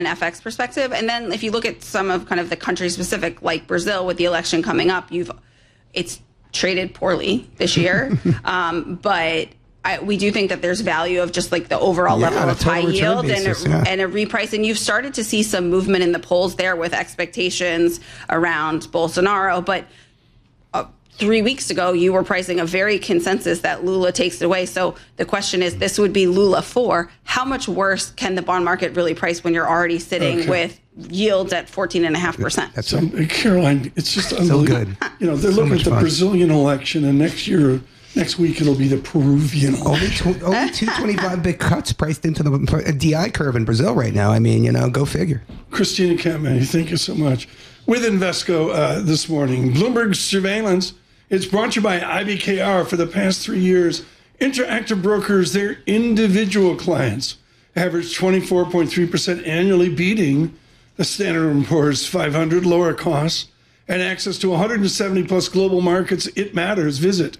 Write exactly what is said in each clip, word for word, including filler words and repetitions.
an F X perspective. And then if you look at some of kind of the country specific, like Brazil with the election coming up, you've it's traded poorly this year. um, but I, we do think that there's value of just like the overall yeah, level of high yield basis, and, a, yeah. and a reprice. And you've started to see some movement in the polls there with expectations around Bolsonaro. But uh, three weeks ago, you were pricing a very consensus that Lula takes it away. So the question is, this would be Lula four. How much worse can the bond market really price when you're already sitting okay. with yields at fourteen and a half percent? That's so, Caroline, it's just unbelievable. So good. You know, they're so looking at the fun. Brazilian election, and next year, next week, it'll be the Peruvian election. Only, tw- only two twenty-five big cuts priced into the D I curve in Brazil right now. I mean, you know, go figure. Christina Campman, thank you so much. With Invesco uh, this morning, Bloomberg Surveillance. It's brought to you by I B K R. For the past three years, Interactive Brokers, their individual clients, averaged twenty-four point three percent annually, beating the Standard and Poor's five hundred, lower costs, and access to one hundred seventy plus global markets. It matters. Visit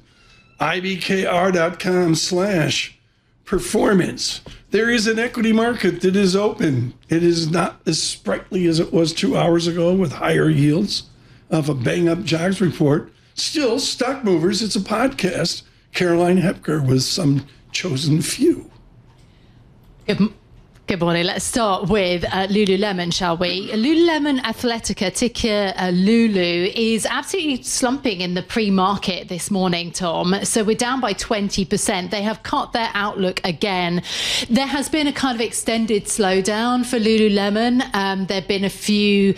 ibkr.com slash performance. There is an equity market that is open. It is not as sprightly as it was two hours ago with higher yields of a bang-up jobs report. Still, Stock Movers, it's a podcast. Caroline Hepker with some chosen few. Good, good morning. Let's start with uh, Lululemon, shall we? Lululemon Athletica, ticker uh, Lulu, is absolutely slumping in the pre-market this morning, Tom. So we're down by twenty percent. They have cut their outlook again. There has been a kind of extended slowdown for Lululemon. Um, there have been a few...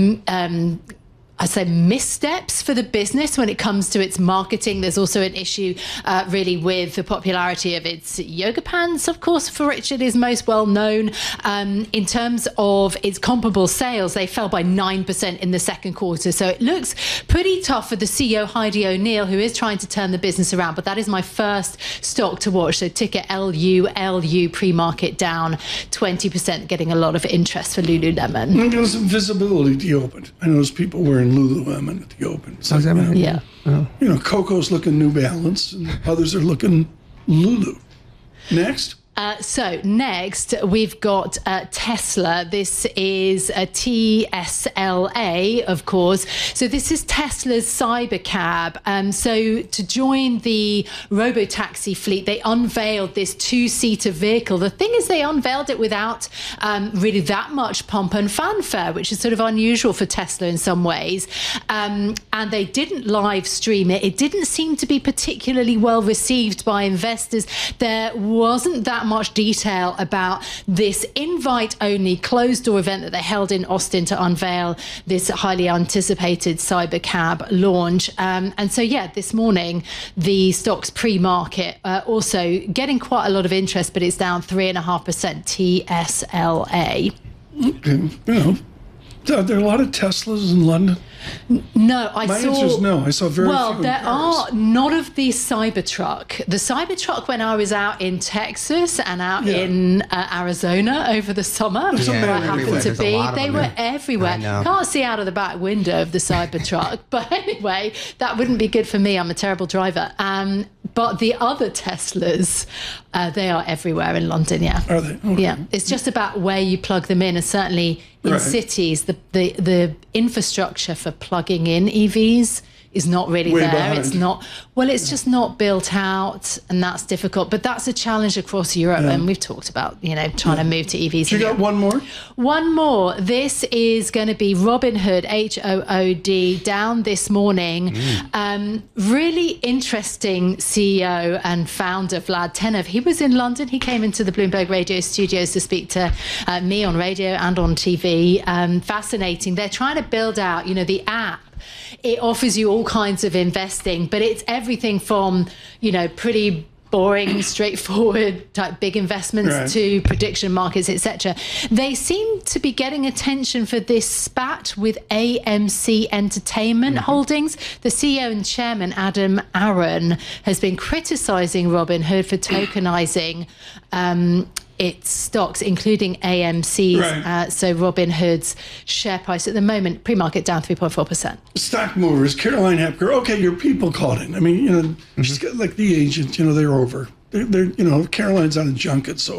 Um, I say missteps for the business when it comes to its marketing. There's also an issue uh, really with the popularity of its yoga pants, of course, for which it is most well known. Um, in terms of its comparable sales, they fell by nine percent in the second quarter. So it looks pretty tough for the C E O, Heidi O'Neill, who is trying to turn the business around. But that is my first stock to watch. So ticker L U L U, pre-market down twenty percent, getting a lot of interest for Lululemon. And there's some visibility at the open. I notice people wearing Lululemon at the open. So, like, you know, yeah. Oh. You know, Coco's looking New Balance, and others are looking Lulu. Next. Uh, so next, we've got uh, Tesla. This is a T S L A, of course. So this is Tesla's Cybercab. Um, so to join the robo-taxi fleet, they unveiled this two-seater vehicle. The thing is, they unveiled it without um, really that much pomp and fanfare, which is sort of unusual for Tesla in some ways. Um, and they didn't live stream it. It didn't seem to be particularly well received by investors. There wasn't that much detail about this invite-only closed-door event that they held in Austin to unveil this highly anticipated Cybercab launch. Um, and so, yeah, this morning, the stock's pre-market uh, also getting quite a lot of interest, but it's down three point five percent T S L A. Okay, you know, are there a lot of Teslas in London? No, I My saw... answer is no. I saw very well, few in there Paris. are not of the Cybertruck. The Cybertruck, when I was out in Texas and out Yeah. in uh, Arizona over the summer, There's where yeah, I happened everywhere. to There's a be, lot of they them, were yeah. everywhere. I know. Can't see out of the back window of the Cybertruck. But anyway, that wouldn't be good for me. I'm a terrible driver. Um, but the other Teslas, uh, they are everywhere in London, yeah. Are they? Okay. Yeah. It's just about where you plug them in. And certainly in Right. cities, the, the, the infrastructure for plugging in E Vs is not really Way there. behind. It's not, well, it's just not built out, and that's difficult. But that's a challenge across Europe, Yeah. and we've talked about, you know, trying to move to E Vs. You in got Europe. one more? One more. This is going to be Robinhood, H O O D, down this morning. Mm. Um, really interesting C E O and founder, Vlad Tenev. He was in London. He came into the Bloomberg Radio studios to speak to uh, me on radio and on T V. Um, fascinating. They're trying to build out, you know, the app. It offers you all kinds of investing, but it's everything from, you know, pretty boring, straightforward type big investments Right. to prediction markets, et cetera. They seem to be getting attention for this spat with A M C Entertainment Mm-hmm. Holdings. The C E O and chairman, Adam Aron, has been criticizing Robinhood for tokenizing um, its stocks, including A M C's. Right. Uh, so Robinhood's share price at the moment, pre-market down three point four percent. Stock Movers, Caroline Hepker. Okay, your people called in. I mean, you know, she's got like the agent, you know, they're over. They're, they're, you know, Caroline's on a junket, so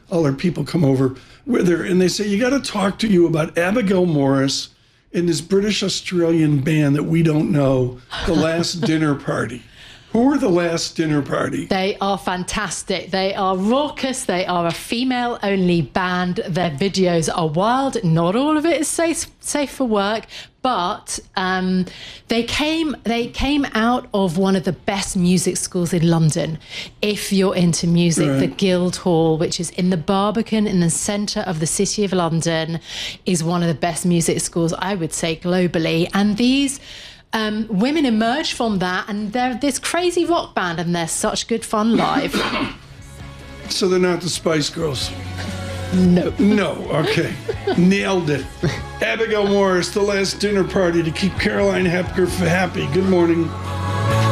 all our people come over with her, and they say, you got to talk to you about Abigail Morris and this British Australian band that we don't know, The Last Dinner Party. Who were The Last Dinner Party? They are fantastic. They are raucous. They are a female-only band. Their videos are wild. Not all of it is safe safe for work, but um, they came they came out of one of the best music schools in London. If you're into music, Right. the Guildhall, which is in the Barbican in the centre of the city of London, is one of the best music schools, I would say, globally. And these Um, women emerge from that, and they're this crazy rock band, and they're such good fun live. So they're not the Spice Girls. No. No, okay. Nailed it. Abigail Morris, The Last Dinner Party to keep Caroline Hepker happy. Good morning.